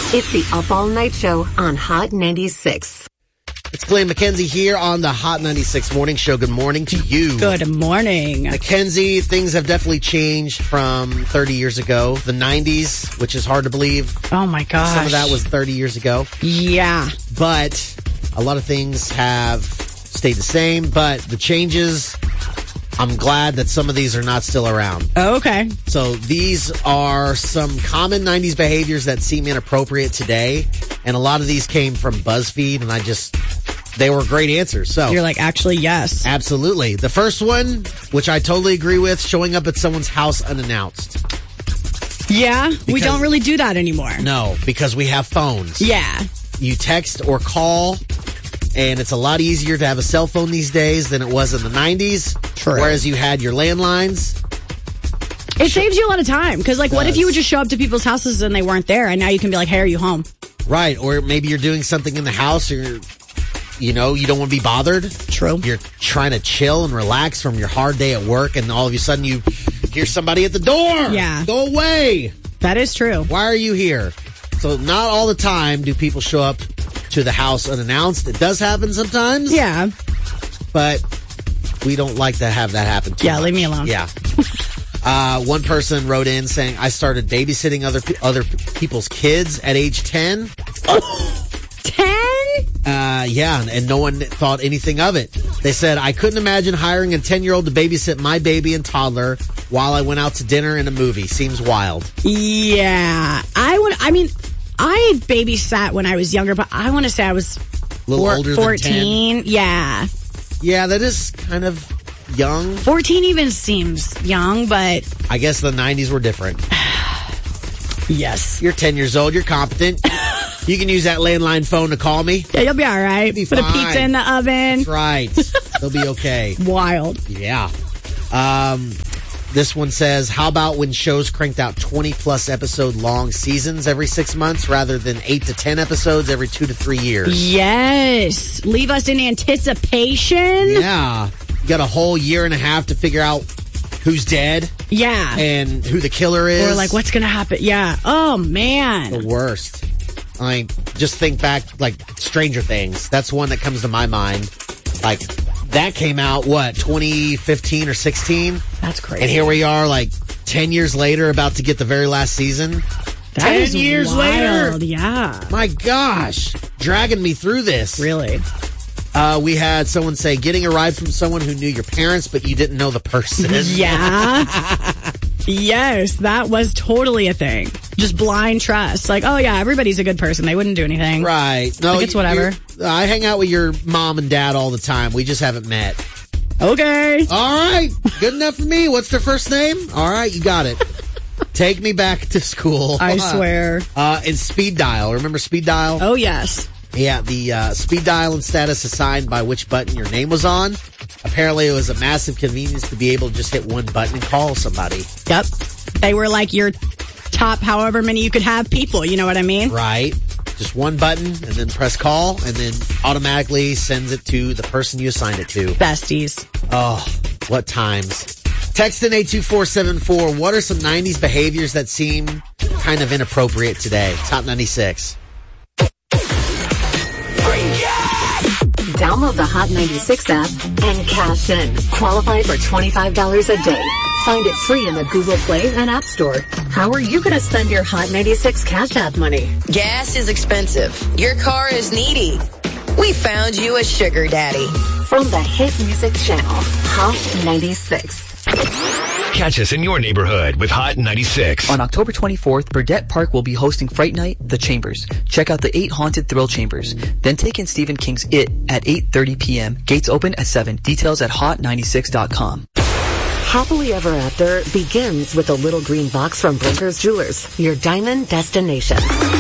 It's the Up All Night Show on Hot 96. It's Glenn McKenzie here on the Hot 96 Morning Show. Good morning to you. Good morning. McKenzie, things have definitely changed from 30 years ago. The 90s, which is hard to believe. Oh my gosh. Some of that was 30 years ago. Yeah. But a lot of things have stayed the same. But the changes, I'm glad that some of these are not still around. Okay. So these are some common 90s behaviors that seem inappropriate today. And a lot of these came from BuzzFeed, and they were great answers. So you're like, actually, yes. Absolutely. The first one, which I totally agree with, showing up at someone's house unannounced. Yeah, we don't really do that anymore. No, because we have phones. Yeah. You text or call, and it's a lot easier to have a cell phone these days than it was in the 90s. True. Whereas you had your landlines. It saves you a lot of time. Because, like, what if you would just show up to people's houses and they weren't there, and now you can be like, hey, are you home? Right. Or maybe you're doing something in the house, or you don't want to be bothered. True. You're trying to chill and relax from your hard day at work, and all of a sudden you hear somebody at the door. Yeah. Go away. That is true. Why are you here? So not all the time do people show up to the house unannounced. It does happen sometimes. Yeah. But we don't like to have that happen too much. Leave me alone. Yeah. One person wrote in saying, I started babysitting other people's kids at age 10. 10? Yeah, and no one thought anything of it. They said, I couldn't imagine hiring a 10-year-old to babysit my baby and toddler while I went out to dinner and a movie. Seems wild. Yeah. I babysat when I was younger, but I want to say I was a little older 14. Than 10. Yeah. Yeah, that is kind of young. 14 even seems young, but I guess the 90s were different. Yes. You're 10 years old. You're competent. You can use that landline phone to call me. Yeah, you'll be all right. Be Put fine. a pizza in the oven. That's right. They'll be okay. Wild. Yeah. This one says, how about when shows cranked out 20-plus episode-long seasons every 6 months rather than 8 to 10 episodes every 2 to 3 years? Yes. Leave us in anticipation. Yeah. You got a whole year and a half to figure out who's dead. Yeah. And who the killer is. Or like, what's going to happen? Yeah. Oh, man. The worst. Just think back, like, Stranger Things. That's one that comes to my mind. Like, that came out, 2015 or 16? That's crazy. And here we are, 10 years later, about to get the very last season. That 10 is years wild. later. Yeah. My gosh. Dragging me through this. Really? We had someone say, getting a ride from someone who knew your parents, but you didn't know the person. Yeah. Yes, that was totally a thing. Just blind trust. Like, oh yeah, everybody's a good person. They wouldn't do anything. Right. No, it's whatever. I hang out with your mom and dad all the time. We just haven't met. Okay. All right. Good enough for me. What's their first name? All right, you got it. Take me back to school. I swear. And speed dial. Remember speed dial? Oh, yes. Yeah, the speed dial and status assigned by which button your name was on. Apparently, it was a massive convenience to be able to just hit one button and call somebody. Yep. They were like your top however many you could have people. You know what I mean? Right. Just one button and then press call and then automatically sends it to the person you assigned it to. Besties. Oh, what times. Text in 82474. What are some 90s behaviors that seem kind of inappropriate today? Top 96. Download the Hot 96 app and cash in. Qualify for $25 a day. Find it free in the Google Play and App Store. How are you going to spend your Hot 96 Cash App money? Gas is expensive. Your car is needy. We found you a sugar daddy. From the hit music channel, Hot 96. Catch us in your neighborhood with Hot 96. On October 24th, Burdett Park will be hosting Fright Night, The Chambers. Check out the 8 haunted thrill chambers. Then take in Stephen King's It at 8:30 p.m. Gates open at 7. Details at hot96.com. Happily Ever After begins with a little green box from Brinker's Jewelers, your diamond destination.